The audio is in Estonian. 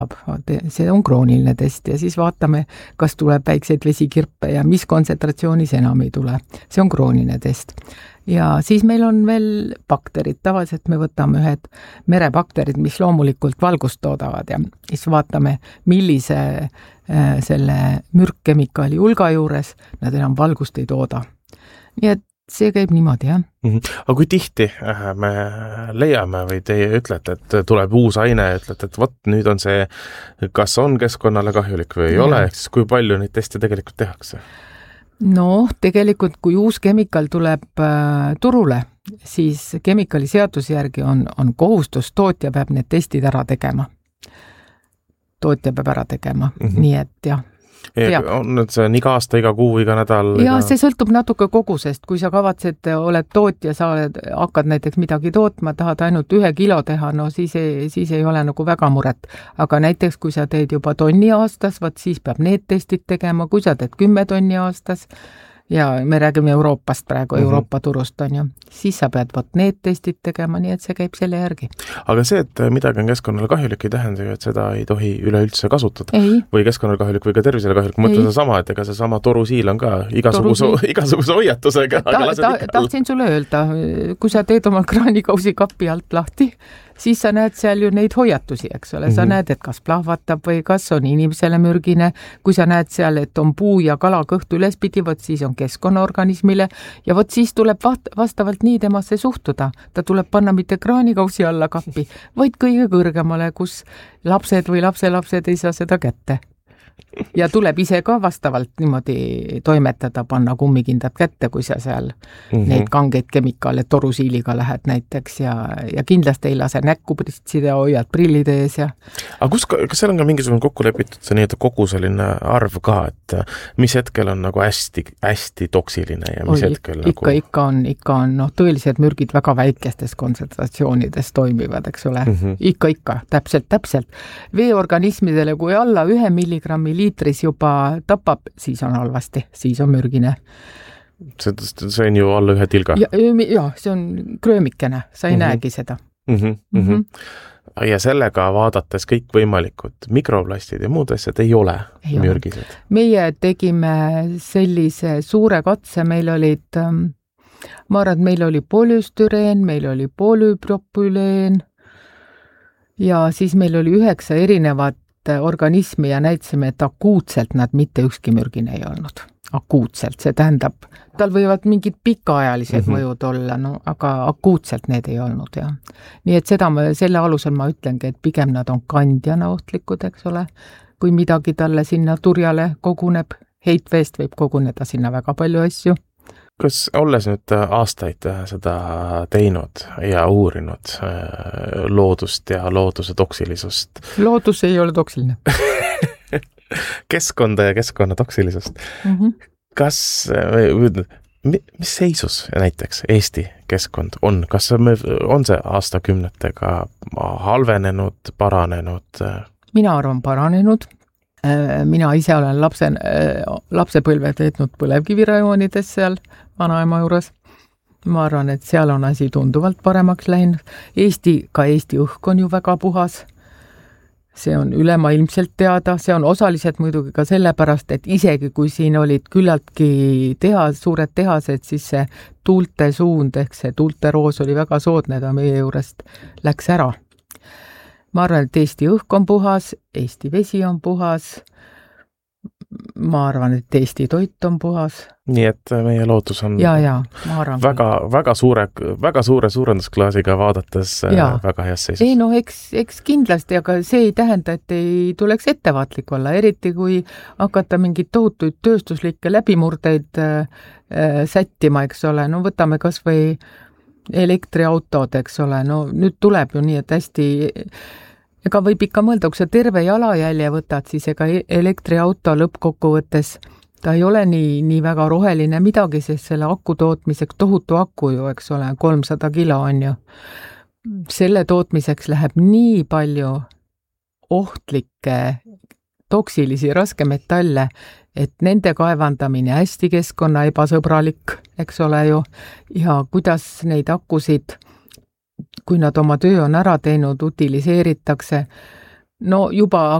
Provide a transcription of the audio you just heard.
see on krooniline test ja siis vaatame, kas tuleb väikseid vesikirpe ja mis kontsentratsioonis enam ei tule. See on krooniline test. Ja siis meil on veel bakterid. Tavaliselt me võtame ühed merebakterid, mis loomulikult valgust toodavad ja siis vaatame, millise selle mürkkemikaali hulga juures nad enam valgust ei tooda. Nii et see käib niimoodi, jah. Aga kui tihti me leiame või teie ütlete, et tuleb uus aine ja ütlete, et vot nüüd on see, kas on keskkonnale kahjulik või ei ole, ehk siis kui palju neid teste tegelikult tehakse? No, tegelikult kui uus kemikaal tuleb turule, siis kemikaaliseaduse järgi on kohustus, tootja peab need testid ära tegema. Tootja peab ära tegema, nii et jah. See on iga aasta, iga kuu, iga nädal? Ja see sõltub natuke kogusest. Kui sa kavatsed, oled tootja, sa hakkad näiteks midagi tootma, tahad ainult 1 kilo teha, no siis ei ole nagu väga muret. Aga näiteks, kui sa teed juba tonni aastas, siis peab need testid tegema, kui sa teed 10 tonni aastas, ja me räägime Euroopast praegu, Euroopa turust on ju, siis sa pead need testid tegema, nii et see käib selle järgi. Aga see, et midagi on keskkonnale kahjulik, ei tähenda ju, et seda ei tohi üleüldse kasutada. Või keskkonnale kahjulik või ka tervisele kahjulik. Mõtle see sama, et ega see sama torusiil on ka igasuguse hoiatusega. Tahtsin sulle öelda, kui sa teed oma kraanikausi kapi alt lahti, siis sa näed seal ju neid hoiatusi, eks ole. Sa näed, et kas plahvatab või kas on inimesele mürgine. Kui sa näed seal, et on puu ja kala kõht ülespidi, siis on keskkonnaorganismile ja siis tuleb vastavalt nii temasse suhtuda. Ta tuleb panna mitte kraanikausi alla kappi, vaid kõige kõrgemale, kus lapsed või lapselapsed ei saa seda kätte. Ja tuleb ise ka vastavalt niimoodi toimetada, panna kummikindad kätte, kui sa seal neid kangeid kemikaale torusiiliga lähed näiteks ja kindlasti ei lase näkku pritsida, hoiad prillid ees. Aga kas seal on ka mingisugune kokku lepitud see nii, et kogu selline arv ka, et mis hetkel on nagu hästi toksiline ja mis hetkel nagu... Ikka on tõelised mürgid väga väikestes kontsentratsioonides toimivad, eks ole. Ikka, täpselt. Veeorganismidele, kui alla 1 milligrammi liitris juba tapab, siis on halvasti, siis on mürgine. See on ju alla 1 tilga? Ja, see on kröömikene, sa ei näegi seda. Ja sellega vaadates kõik võimalikud mikroplastid ja muud asjad ei ole mürgised? Meie tegime sellise suure katse, meil olid, ma arvan, et meil oli polüstüreen, meil oli polüpropüleen ja siis meil oli 9 erinevat organismi ja näitasime, et akuutselt nad mitte ükski mürgine ei olnud. Akuutselt, see tähendab, tal võivad mingid pikaajalised mõjud olla, aga akuutselt need ei olnud. Ja. Nii et selle alusel ma ütlengi, et pigem nad on kandjana ohtlikud, eks ole. Kui midagi talle sinna turjale koguneb, heitveest võib koguneda sinna väga palju asju. Kas olles nüüd aastaid seda teinud ja uurinud loodust ja looduse toksilisust? Loodus ei ole toksiline. Keskkonda ja keskkonna toksilisust. Kas, mis seisus näiteks Eesti keskkond on? Kas on see aastakümnetega halvenenud, paranenud? Mina arvan paranenud. Mina ise olen lapsepõlve veetnud põlevkivirajoonides seal vanaema juures. Ma arvan, et seal on asi tunduvalt paremaks läinud. Eesti õhk on ju väga puhas. See on ülemaailmselt teada. See on osaliselt muidugi ka sellepärast, et isegi kui siin olid küllaltki suured tehased, siis see tuulte suund ehk see tuulteroos oli väga soodne, ta meie juurest läks ära. Ma arvan, et Eesti õhk on puhas, Eesti vesi on puhas, ma arvan, et Eesti toit on puhas. Nii et meie loodus on ma arvan, väga suure suurendusklaasiga vaadates väga heas seisus. Ei, eks kindlasti, aga see ei tähenda, et ei tuleks ettevaatlik olla, eriti kui hakata mingid tohutuid tööstuslikke läbimurdeid sättima, eks ole. No võtame kas või elektriautod, eks ole. No nüüd tuleb ju nii, et hästi... Ega võib ikka mõelda, kui sa terve jalajälje võtad, siis ega elektriauto lõppkokkuvõttes ta ei ole nii väga roheline midagi, sest selle aku tootmiseks, tohutu aku ju, eks ole, 300 kilo on ju. Selle tootmiseks läheb nii palju ohtlikke, toksilisi raskemetalle, et nende kaevandamine hästi keskkonna ebasõbralik, eks ole ju, ja kuidas neid akusid kui nad oma töö on ära teinud, utiliseeritakse. no juba